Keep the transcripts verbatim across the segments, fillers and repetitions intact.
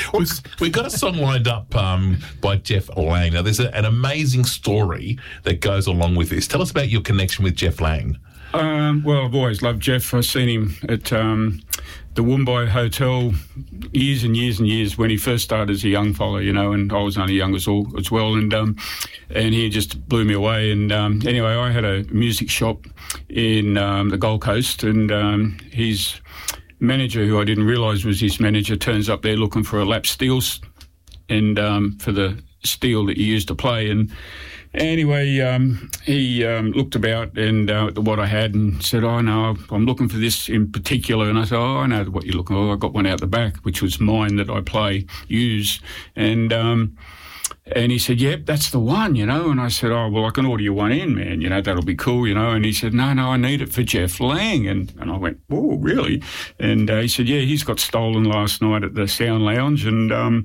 we've, we've got a song lined up um, by Jeff Lang. Now, there's a, an amazing story that goes along with this. Tell us about your connection with Jeff Lang. Um, well, I've always loved Jeff. I've seen him at um, the Woombai Hotel years and years and years when he first started as a young fella, you know, and I was only young as, all, as well, and um, and he just blew me away. And um, anyway, I had a music shop in um, the Gold Coast, and um, his manager, who I didn't realise was his manager, turns up there looking for a lap steel and um, for the steel that you used to play. And anyway, um, he um, looked about and uh, at what I had and said, oh, no, I'm looking for this in particular. And I said, oh, I know what you're looking for. I got one out the back, which was mine that I play, use. And um, and he said, yep, that's the one, you know. And I said, oh, well, I can order you one in, man. You know, that'll be cool, you know. And he said, no, no, I need it for Jeff Lang. And, and I went, oh, really? And uh, he said, yeah, he's got stolen last night at the Sound Lounge. And, um,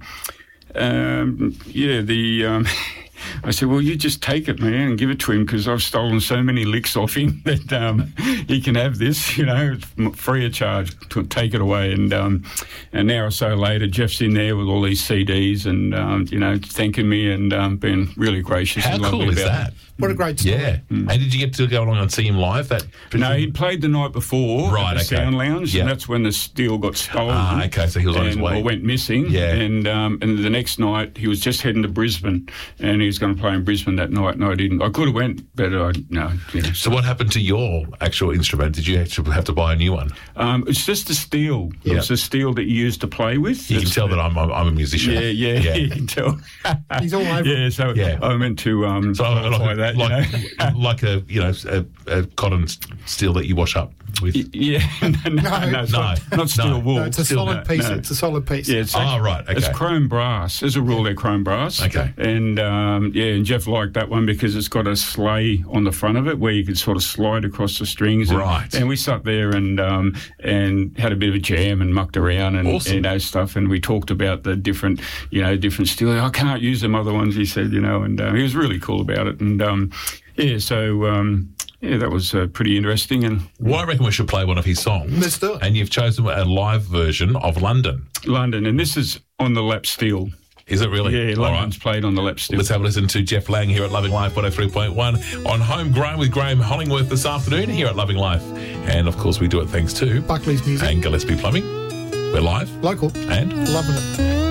um, yeah, the... Um, I said, well, you just take it, man, and give it to him because I've stolen so many licks off him that um, he can have this, you know, free of charge. To take it away. And um, and an hour or so later, Jeff's in there with all these C Ds and, um, you know, thanking me and um, being really gracious. How and cool lovely is about that? it. What a great story. Yeah. Mm. And did you get to go along and see him live? That No, he'd played the night before right, at the okay. Sound Lounge, yeah. and that's when the steel got stolen. Ah, okay, so he was on his and, way. Or went missing. Yeah. And um, and the next night, he was just heading to Brisbane, and he was going to play in Brisbane that night, and I didn't. I could have went, but I, no. You know. So what happened to your actual instrument? Did you actually have to buy a new one? Um, it's just a steel. Yeah. It's a steel that you used to play with. You it's, can tell that I'm, I'm, I'm a musician. Yeah, yeah, yeah. you can tell. He's all over. Yeah, so Yeah. I meant to um, So like, qualify that, like, you know. like a you know a, a cotton steel that you wash up with. Yeah, no, no, no, No. it's not, not steel No. wool. No, it's a Steel- solid piece. no. It's a solid piece. Yeah, it's Oh, right, okay. It's chrome brass. As a rule, they're chrome brass. Okay. And um, yeah, and Jeff liked that one because it's got a sleigh on the front of it where you could sort of slide across the strings. And, Right. And we sat there and um, and had a bit of a jam and mucked around and Awesome. you know stuff. And we talked about the different you know different steel. I can't use them other ones, he said. You know, and uh, he was really cool about it. And um, yeah, so. Um, Yeah, that was uh, pretty interesting. And Well, I reckon we should play one of his songs. Let's do it. And you've chosen a live version of London. London, and this is on the lap steel. Is it really? Yeah, All London's right. played on the lap steel. Let's have a listen to Jeff Lang here at Loving Life one oh three point one on Homegrown with Graham Hollingworth this afternoon here at Loving Life. And, of course, we do it thanks to Buckley's music. and Gillespie Plumbing. We're live Local. and Loving it.